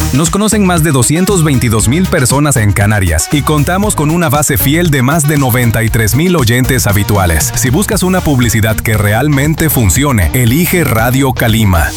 Nos conocen más de 222,000 personas en Canarias y contamos con una base fiel de más de 93,000 oyentes habituales. Si buscas una publicidad que realmente funcione, elige Radio Calima.